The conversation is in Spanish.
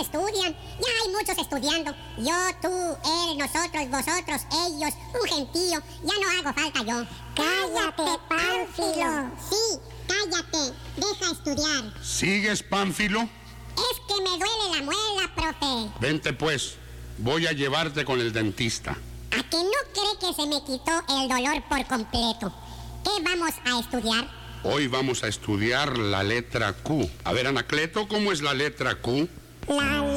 estudian. Ya hay muchos estudiando. Yo, tú, él, nosotros, vosotros, ellos, un gentío. Ya no hago falta yo. ¡Cállate, Pánfilo! Sí, cállate. Deja estudiar. ¿Sigues, Pánfilo? Es que me duele la muela, profe. Vente pues, voy a llevarte con el dentista. ¿A que no cree que se me quitó el dolor por completo? ¿Qué vamos a estudiar? Hoy vamos a estudiar la letra Q. A ver, Anacleto, ¿cómo es la letra Q? La